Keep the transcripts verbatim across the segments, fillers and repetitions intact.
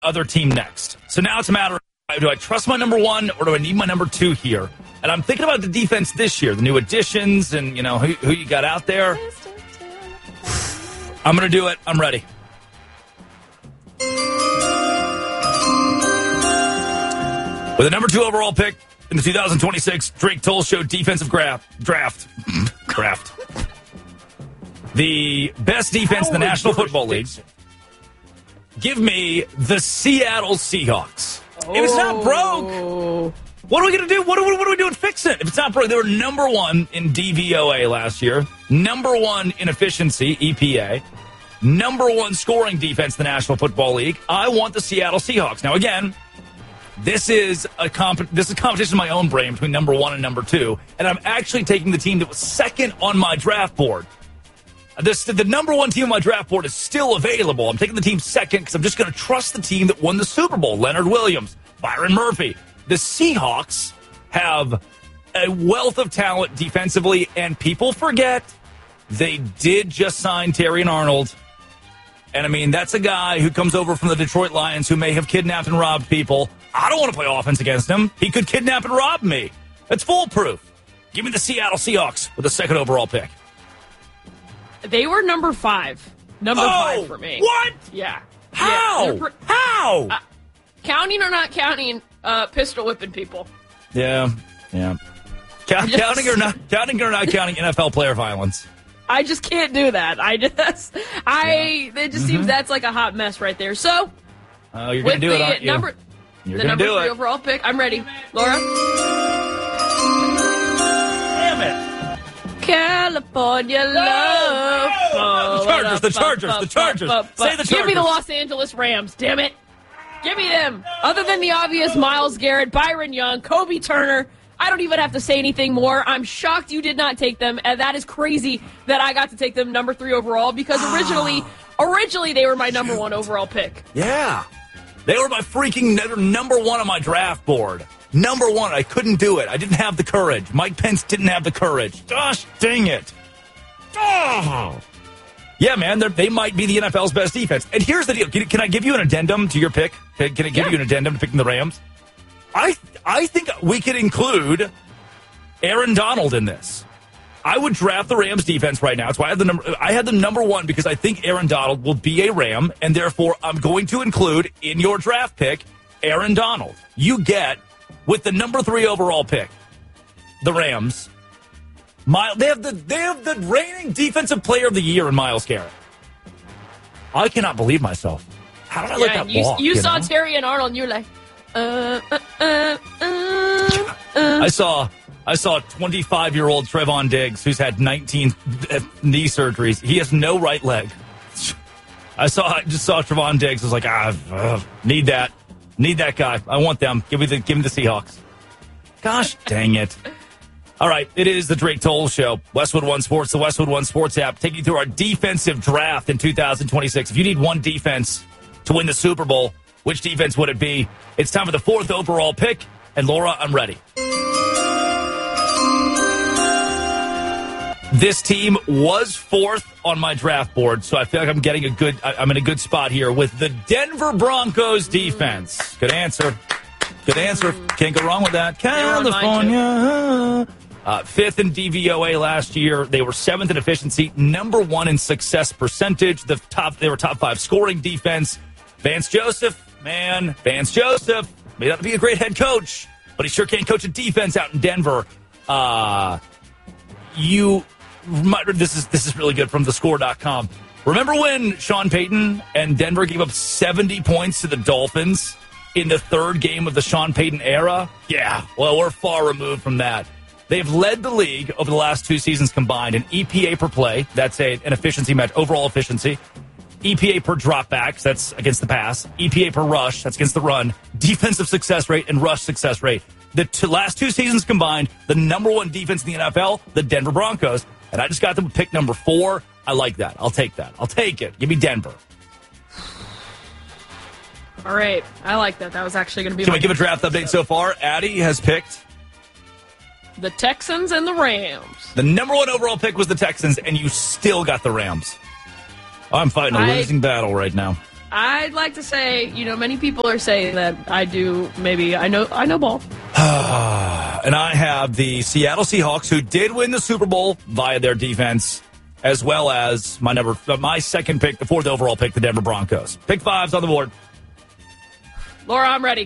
other team next. So now it's a matter of, do I trust my number one or do I need my number two here? And I'm thinking about the defense this year, the new additions and, you know, who, who you got out there. I'm going to do it. I'm ready. With the number two overall pick in the two thousand twenty-six Drake Toll Show defensive graph, draft. draft. The best defense in the National Football League. Give me the Seattle Seahawks. Oh. If it's not broke, what are we going to do? What are, we, what are we doing to fix it? If it's not broke, they were number one in D V O A last year, number one in efficiency, E P A, number one scoring defense in the National Football League. I want the Seattle Seahawks. Now, again, this is a comp- this is a competition in my own brain between number one and number two, and I'm actually taking the team that was second on my draft board. This, the number one team on my draft board is still available. I'm taking the team second because I'm just going to trust the team that won the Super Bowl. Leonard Williams, Byron Murphy. The Seahawks have a wealth of talent defensively, and people forget they did just sign Terrion Arnold. And, I mean, that's a guy who comes over from the Detroit Lions who may have kidnapped and robbed people. I don't want to play offense against him. He could kidnap and rob me. That's foolproof. Give me the Seattle Seahawks with the second overall pick. They were number five. Number oh, five for me. What? Yeah. How? Yeah, pr- How? Uh, counting or not counting, uh, pistol whipping people. Yeah, yeah. Count, just, counting or not counting or not counting N F L player violence. I just can't do that. I just, I, yeah. It just mm-hmm. seems that's like a hot mess right there. So, oh, you're going to do it, aren't you? Number, you're the number do three it. overall pick. I'm ready. Laura? Damn it. California love. No, no. The Chargers, the Chargers, the Chargers. Say the Chargers. Give me the Los Angeles Rams, damn it. Give me them. Other than the obvious Myles Garrett, Byron Young, Kobe Turner, I don't even have to say anything more. I'm shocked you did not take them, and that is crazy that I got to take them number three overall because originally, originally they were my number one overall pick. Yeah. They were my freaking number one on my draft board. Number one, I couldn't do it. I didn't have the courage. Mike Pence didn't have the courage. Gosh dang it. Oh. Yeah, man, they might be the N F L's best defense. And here's the deal. Can, can I give you an addendum to your pick? Can, can I give yeah. you an addendum to picking the Rams? I I think we could include Aaron Donald in this. I would draft the Rams defense right now. That's why I had the number. I had them number one because I think Aaron Donald will be a Ram, and therefore I'm going to include in your draft pick Aaron Donald. You get with the number three overall pick, the Rams. Miles, they have the they have the reigning defensive player of the year in Myles Garrett. I cannot believe myself. How did I yeah, let that you, walk? You, you saw know? Terrion Arnold, and you're like, uh, uh, uh, uh, uh. I saw I saw twenty-five-year-old Trevon Diggs, who's had nineteen knee surgeries. He has no right leg. I saw I just saw Trevon Diggs. I was like, ah, uh, need that, need that guy. I want them. Give me the give me the Seahawks. Gosh dang it. All right, it is the Drake Toll Show. Westwood One Sports, the Westwood One Sports app, taking you through our defensive draft in two thousand twenty-six. If you need one defense to win the Super Bowl, which defense would it be? It's time for the fourth overall pick. And Laura, I'm ready. This team was fourth on my draft board, so I feel like I'm getting a good. I'm in a good spot here with the Denver Broncos defense. Good answer. Good answer. Can't go wrong with that. California. Uh, fifth in D V O A last year. They were seventh in efficiency, number one in success percentage. The top, they were top five scoring defense. Vance Joseph, man, Vance Joseph may not be a great head coach, but he sure can't coach a defense out in Denver. Uh, you, this is this is really good from the score dot com. Remember when Sean Payton and Denver gave up seventy points to the Dolphins in the third game of the Sean Payton era? Yeah, well, we're far removed from that. They've led the league over the last two seasons combined in E P A per play. That's a, an efficiency match, overall efficiency. E P A per dropbacks, that's against the pass. E P A per rush, that's against the run. Defensive success rate and rush success rate. The two, last two seasons combined, the number one defense in the N F L, the Denver Broncos. And I just got them to pick number four. I like that. I'll take that. I'll take it. Give me Denver. All right. I like that. That was actually going to be Can my we give a draft update so far? Addie has picked the Texans and the Rams. The number one overall pick was the Texans, and you still got the Rams. I'm fighting a I, losing battle right now. I'd like to say, you know, many people are saying that I do. Maybe I know. I know ball. And I have the Seattle Seahawks, who did win the Super Bowl via their defense, as well as my number, my second pick, the fourth overall pick, the Denver Broncos. Pick five's on the board. Laura, I'm ready.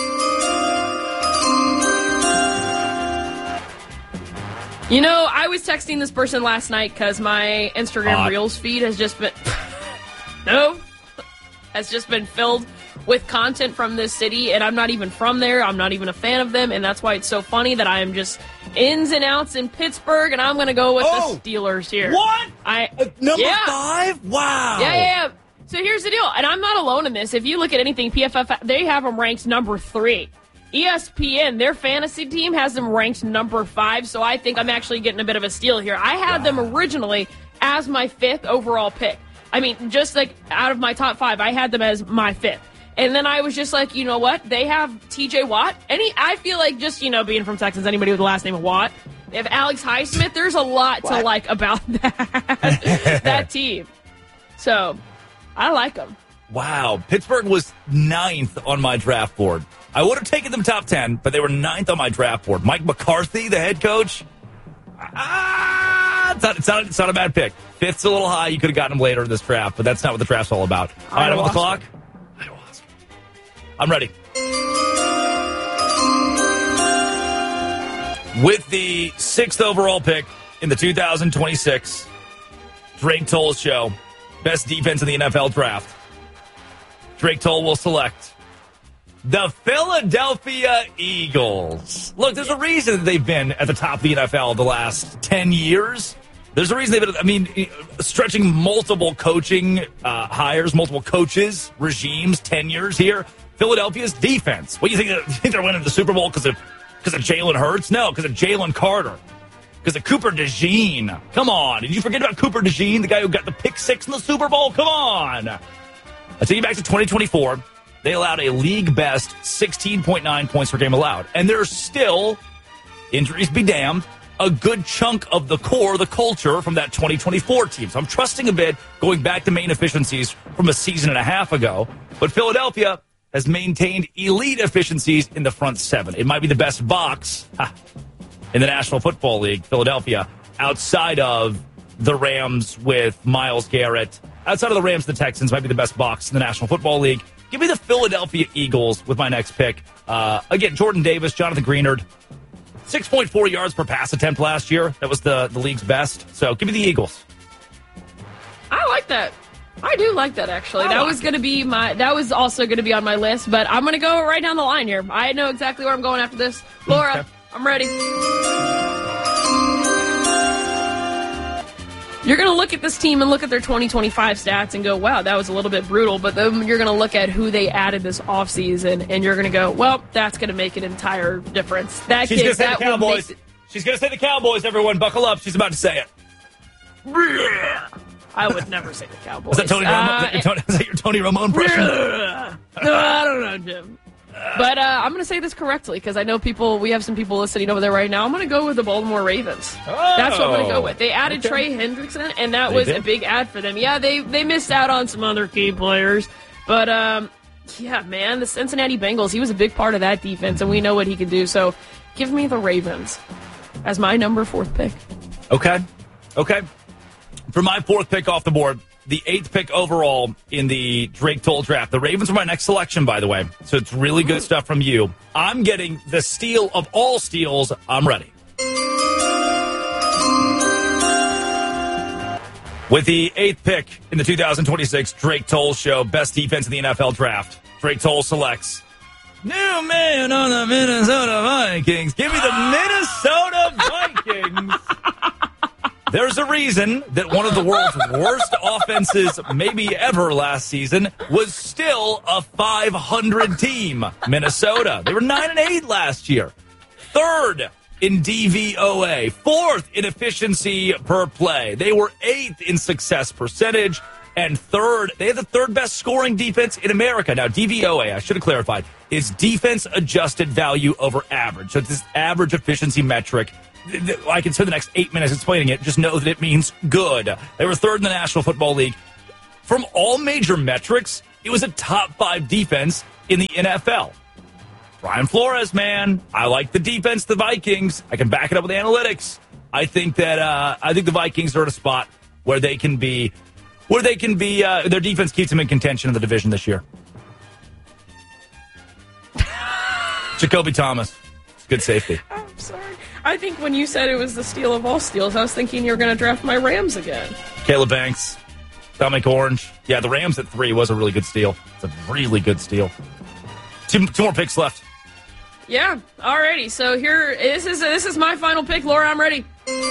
You know, I was texting this person last night because my Instagram uh, Reels feed has just been no, has just been filled with content from this city, and I'm not even from there. I'm not even a fan of them, and that's why it's so funny that I am just ins and outs in Pittsburgh, and I'm going to go with oh, the Steelers here. What? I uh, number yeah. five? Wow. Yeah, yeah, yeah. So here's the deal, and I'm not alone in this. If you look at anything, P F F, they have them ranked number three. E S P N, their fantasy team, has them ranked number five, so I think I'm actually getting a bit of a steal here. I had wow. them originally as my fifth overall pick. I mean, just like out of my top five, I had them as my fifth. And then I was just like, you know what? They have T J Watt. Any, I feel like just, you know, being from Texas, anybody with the last name of Watt, they have Alex Highsmith. There's a lot what? to like about that, that team. So, I like them. Wow. Pittsburgh was ninth on my draft board. I would have taken them top ten, but they were ninth on my draft board. Mike McCarthy, the head coach. Ah, it's not, it's not, it's not a bad pick. Fifth's a little high. You could have gotten him later in this draft, but that's not what the draft's all about. All right, I'm on the clock. I'm ready. With the sixth overall pick in the two thousand twenty-six Drake Toll Show, best defense in the N F L draft, Drake Toll will select the Philadelphia Eagles. Look, there's a reason that they've been at the top of the N F L the last ten years. There's a reason they've been, I mean, stretching multiple coaching uh, hires, multiple coaches, regimes, tenures here. Philadelphia's defense. What do you think? You think they're winning the Super Bowl because of because of Jalen Hurts? No, because of Jalen Carter. Because of Cooper DeJean. Come on. Did you forget about Cooper DeJean, the guy who got the pick six in the Super Bowl? Come on. I'll take you back to twenty twenty-four. They allowed a league-best sixteen point nine points per game allowed. And there's still, injuries be damned, a good chunk of the core, the culture from that twenty twenty-four team. So I'm trusting a bit going back to main efficiencies from a season and a half ago. But Philadelphia has maintained elite efficiencies in the front seven. It might be the best box ha, in the National Football League, Philadelphia, outside of the Rams with Myles Garrett. Outside of the Rams, the Texans might be the best box in the National Football League. Give me the Philadelphia Eagles with my next pick. Uh, again, Jordan Davis, Jonathan Greenard, six point four yards per pass attempt last year. That was the, the league's best. So give me the Eagles. I like that. I do like that, actually. I that like was going to be my. That was also going to be on my list, but I'm going to go right down the line here. I know exactly where I'm going after this. Laura, okay. I'm ready. You're going to look at this team and look at their twenty twenty-five stats and go, wow, that was a little bit brutal. But then you're going to look at who they added this offseason, and you're going to go, well, that's going to make an entire difference. That She's going to say that the Cowboys. She's going to say the Cowboys, everyone. Buckle up. She's about to say it. I would never say the Cowboys. Is that, Tony uh, Romo, is that, your Tony, is that your Tony Romo impression? No, I don't know, Jim. But uh, I'm going to say this correctly because I know people. We have some people listening over there right now. I'm going to go with the Baltimore Ravens. Oh, that's what I'm going to go with. They added okay. Trey Hendrickson, and that they was did. a big add for them. Yeah, they they missed out on some other key players, but um, yeah, man, the Cincinnati Bengals. He was a big part of that defense, and we know what he can do. So, give me the Ravens as my number fourth pick. Okay, okay. For my fourth pick off the board, the eighth pick overall in the Drake Toll draft. The Ravens are my next selection, by the way. So it's really good stuff from you. I'm getting the steal of all steals. I'm ready. With the eighth pick in the two thousand twenty-six Drake Toll Show, best defense in the N F L draft, Drake Toll selects new man on the Minnesota Vikings. Give me the Minnesota Vikings. There's a reason that one of the world's worst offenses maybe ever last season was still a five hundred team, Minnesota. They were nine and eight last year. Third in D V O A. Fourth in efficiency per play. They were eighth in success percentage. And third, they had the third best scoring defense in America. Now, D V O A, I should have clarified, is defense adjusted value over average. So it's this average efficiency metric. I can spend the next eight minutes explaining it. Just know that it means good. They were third in the National Football League. From all major metrics, it was a top five defense in the N F L. Brian Flores, man, I like the defense, the Vikings. I can back it up with analytics. I think that uh, I think the Vikings are at a spot where they can be, where they can be. Uh, their defense keeps them in contention in the division this year. Jacoby Thomas, good safety. I'm sorry. I think when you said it was the steal of all steals, I was thinking you were going to draft my Rams again. Caleb Banks, Dominic Orange. Yeah, the Rams at three was a really good steal. It's a really good steal. Two, two more picks left. Yeah. Alrighty. So here, this is this is my final pick, Laura. I'm ready.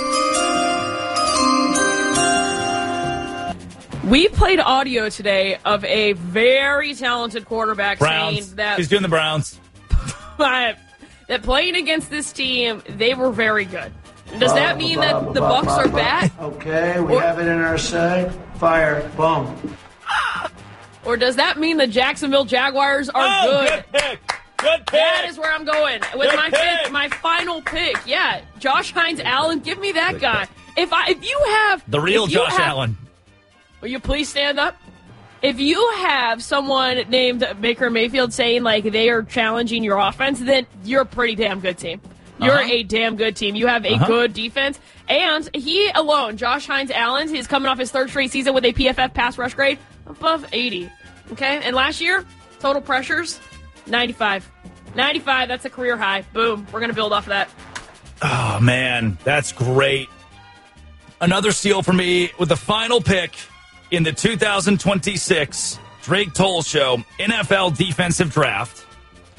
We played audio today of a very talented quarterback Browns. saying that He's doing the Browns. that playing against this team, they were very good. Does that mean that the Bucks are bad? Okay, we or, have it in our say. Fire. Boom. Or does that mean the Jacksonville Jaguars are oh, good? Good pick. Good pick. That is where I'm going with good my pick. fifth, my final pick. Yeah, Josh Hines Allen. Give me that guy. If I, if you have the real Josh have, Allen, will you please stand up? If you have someone named Baker Mayfield saying like they are challenging your offense, then you're a pretty damn good team. You're uh-huh. a damn good team. You have a uh-huh. good defense. And he alone, Josh Hines Allen, he's coming off his third straight season with a P F F pass rush grade above eighty. Okay? And last year, total pressures, ninety-five. ninety-five, that's a career high. Boom. We're going to build off of that. Oh, man. That's great. Another steal for me with the final pick in the two thousand twenty-six Drake Toll Show N F L Defensive Draft.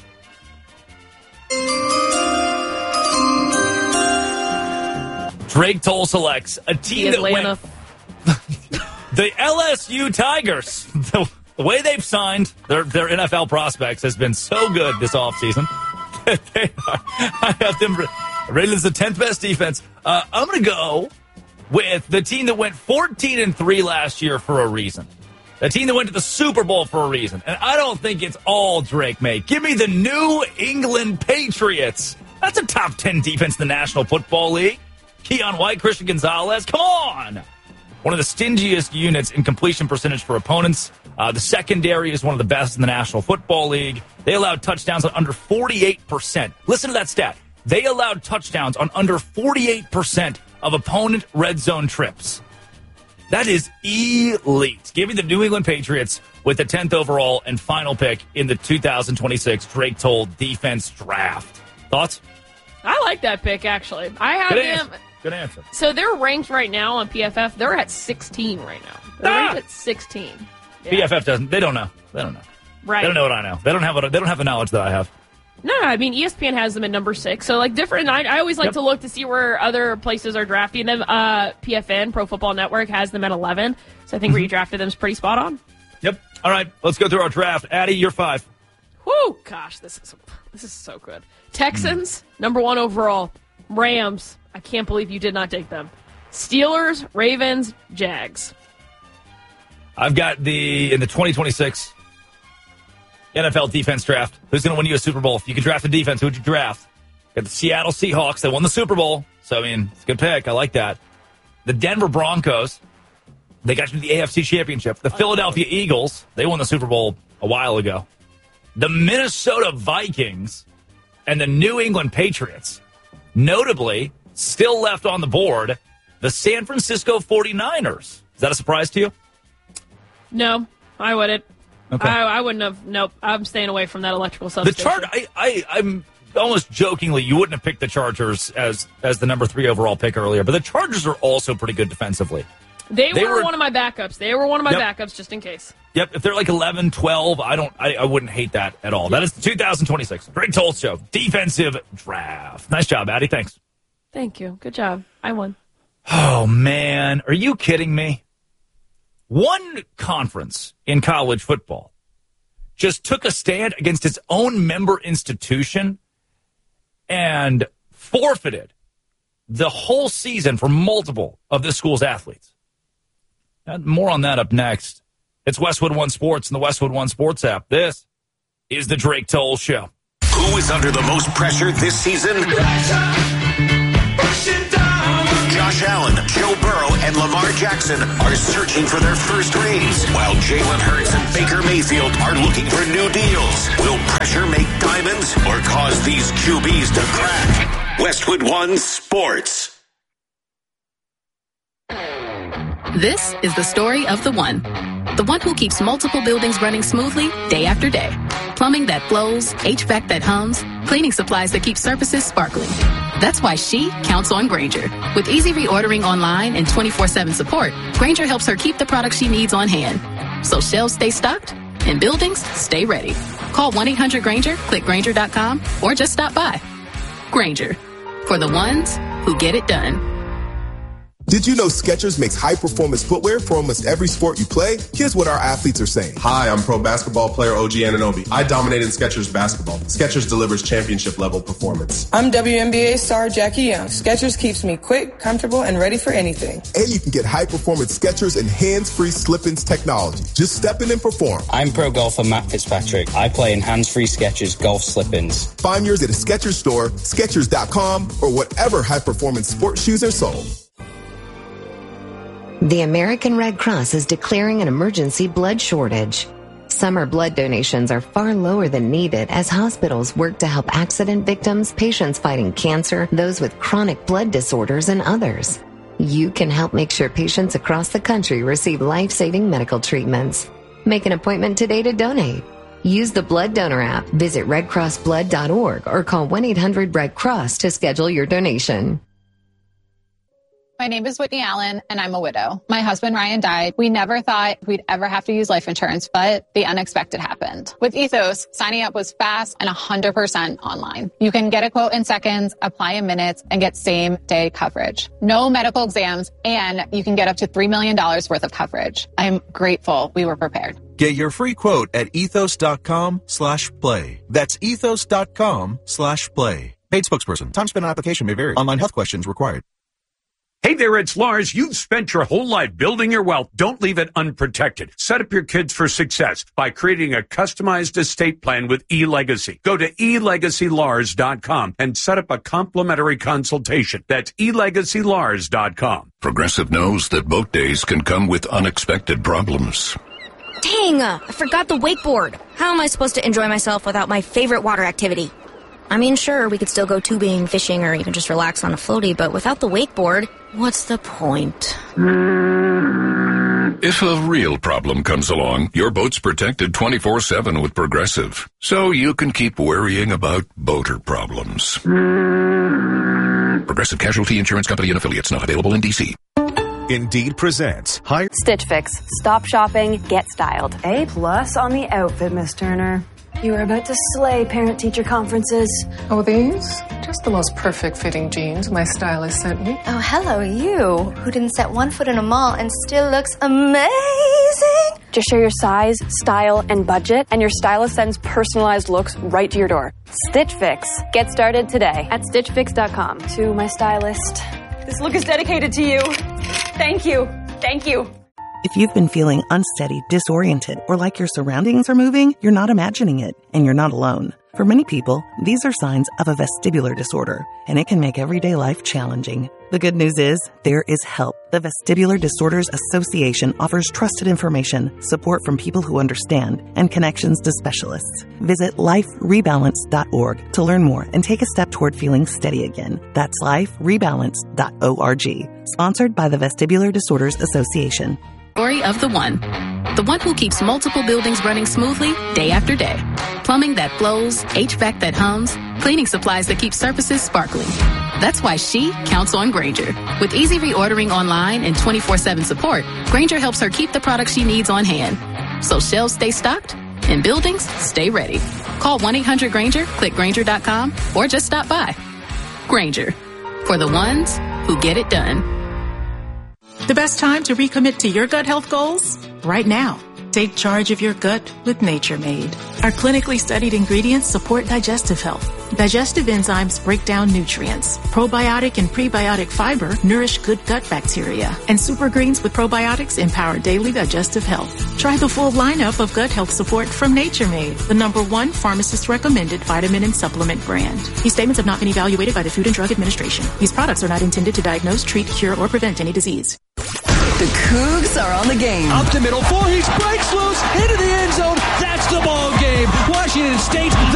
Drake Toll selects a team that went the L S U Tigers. The, the way they've signed their, their N F L prospects has been so good this offseason. they are, I have them rated as the tenth best defense. Uh, I'm going to go with the team that went fourteen and three last year for a reason. The team that went to the Super Bowl for a reason. And I don't think it's all Drake May. Give me the New England Patriots. That's a top ten defense in the National Football League. Keon White, Christian Gonzalez, come on! One of the stingiest units in completion percentage for opponents. Uh, the secondary is one of the best in the National Football League. They allowed touchdowns on under forty-eight percent. Listen to that stat. They allowed touchdowns on under forty-eight percent of opponent red zone trips. That is elite. Give me the New England Patriots with the tenth overall and final pick in the two thousand twenty-six Drake Toll Defense Draft. Thoughts? I like that pick, actually. I have Good them. Answer. Good answer. So they're ranked right now on P F F. They're at sixteen right now. They're ah! ranked at sixteen. Yeah. P F F doesn't. They don't know. They don't know. Right. They don't know what I know. They don't have. What, they don't have the knowledge that I have. No, no, I mean, E S P N has them at number six. So, like, different. I, I always like yep. to look to see where other places are drafting them. Uh, P F N, Pro Football Network, has them at eleven. So I think mm-hmm. where you drafted them is pretty spot on. Yep. All right. Let's go through our draft. Addie, you're five. Whoo! Gosh, this is this is so good. Texans, mm. number one overall. Rams, I can't believe you did not take them. Steelers, Ravens, Jags. I've got the, in the twenty twenty-six N F L defense draft. Who's going to win you a Super Bowl? If you could draft a defense, who would you draft? Got the Seattle Seahawks. They won the Super Bowl. So, I mean, it's a good pick. I like that. The Denver Broncos. They got you to the A F C Championship. The Philadelphia Eagles. They won the Super Bowl a while ago. The Minnesota Vikings and the New England Patriots. Notably, still left on the board, the San Francisco forty-niners. Is that a surprise to you? No, I wouldn't. Okay. I, I wouldn't have. Nope. I'm staying away from that electrical substation. The Char- I, I, I'm almost jokingly, you wouldn't have picked the Chargers as as the number three overall pick earlier, but the Chargers are also pretty good defensively. They, they were, were one of my backups. They were one of my yep. backups just in case. Yep. If they're like eleven, twelve, I don't. I, I wouldn't hate that at all. Yep. That is the two thousand twenty-six Drake Toll Show Defensive Draft. Nice job, Addie. Thanks. Thank you. Good job. I won. Oh, man. Are you kidding me? One conference in college football just took a stand against its own member institution and forfeited the whole season for multiple of this school's athletes. And more on that up next. It's Westwood One Sports and the Westwood One Sports app. This is the Drake Toll Show. Who is under the most pressure this season? Josh Allen, Joe Burrow, Burrow and Lamar Jackson are searching for their first rings, while Jalen Hurts and Baker Mayfield are looking for new deals. Will pressure make diamonds or cause these Q Bs to crack? Westwood One Sports. This is the story of the one. The one who keeps multiple buildings running smoothly day after day. Plumbing that flows, H V A C that hums, cleaning supplies that keep surfaces sparkling. That's why she counts on Grainger. With easy reordering online and twenty-four seven support, Grainger helps her keep the products she needs on hand. So shelves stay stocked and buildings stay ready. Call one eight hundred Grainger, click Grainger dot com, or just stop by. Grainger, for the ones who get it done. Did you know Skechers makes high-performance footwear for almost every sport you play? Here's what our athletes are saying. Hi, I'm pro basketball player O G Anunoby. I dominate in Skechers basketball. Skechers delivers championship-level performance. I'm W N B A star Jackie Young. Skechers keeps me quick, comfortable, and ready for anything. And you can get high-performance Skechers and hands-free slip-ins technology. Just step in and perform. I'm pro golfer Matt Fitzpatrick. I play in hands-free Skechers golf slip-ins. Find yours at a Skechers store, Skechers dot com, or whatever high-performance sports shoes are sold. The American Red Cross is declaring an emergency blood shortage. Summer blood donations are far lower than needed as hospitals work to help accident victims, patients fighting cancer, those with chronic blood disorders, and others. You can help make sure patients across the country receive life-saving medical treatments. Make an appointment today to donate. Use the Blood Donor app, visit red cross blood dot org, or call one eight hundred red cross to schedule your donation. My name is Whitney Allen, and I'm a widow. My husband, Ryan, died. We never thought we'd ever have to use life insurance, but the unexpected happened. With Ethos, signing up was fast and one hundred percent online. You can get a quote in seconds, apply in minutes, and get same-day coverage. No medical exams, and you can get up to three million dollars worth of coverage. I'm grateful we were prepared. Get your free quote at ethos.com slash play. That's ethos.com slash play. Paid spokesperson. Time spent on application may vary. Online health questions required. Hey there, it's Lars. You've spent your whole life building your wealth. Don't leave it unprotected. Set up your kids for success by creating a customized estate plan with eLegacy. Go to e legacy lars dot com and set up a complimentary consultation. That's e legacy lars dot com. Progressive knows that boat days can come with unexpected problems. Dang, I forgot the wakeboard. How am I supposed to enjoy myself without my favorite water activity? I mean, sure, we could still go tubing, fishing, or even just relax on a floaty, but without the wakeboard, what's the point? If a real problem comes along, your boat's protected twenty-four seven with Progressive, so you can keep worrying about boater problems. Progressive Casualty Insurance Company and Affiliates, not available in D C. Indeed presents Hire Stitch Fix. Stop shopping, get styled. A plus on the outfit, Miss Turner. You are about to slay parent-teacher conferences. Oh, these? Just the most perfect fitting jeans my stylist sent me. Oh, hello, you, who didn't set one foot in a mall and still looks amazing. Just share your size, style, and budget, and your stylist sends personalized looks right to your door. Stitch Fix. Get started today at stitch fix dot com. To my stylist, this look is dedicated to you. Thank you. Thank you. If you've been feeling unsteady, disoriented, or like your surroundings are moving, you're not imagining it, and you're not alone. For many people, these are signs of a vestibular disorder, and it can make everyday life challenging. The good news is, there is help. The Vestibular Disorders Association offers trusted information, support from people who understand, and connections to specialists. Visit life rebalance dot org to learn more and take a step toward feeling steady again. That's life rebalance dot org. Sponsored by the Vestibular Disorders Association. Story of the one. The one who keeps multiple buildings running smoothly day after day. Plumbing that flows, H V A C that hums, cleaning supplies that keep surfaces sparkling. That's why she counts on Grainger. With easy reordering online and twenty-four seven support, Grainger helps her keep the products she needs on hand. So shelves stay stocked and buildings stay ready. Call one eight hundred Grainger, click Grainger dot com, or just stop by. Grainger, for the ones who get it done. The best time to recommit to your gut health goals? Right now. Take charge of your gut with Nature Made. Our clinically studied ingredients support digestive health. Digestive enzymes break down nutrients. Probiotic and prebiotic fiber nourish good gut bacteria. And super greens with probiotics empower daily digestive health. Try the full lineup of gut health support from Nature Made, the number one pharmacist-recommended vitamin and supplement brand. These statements have not been evaluated by the Food and Drug Administration. These products are not intended to diagnose, treat, cure, or prevent any disease. The Cougs are on the game. Up the middle, four, he breaks loose into the end zone. That's the ball game. Washington State.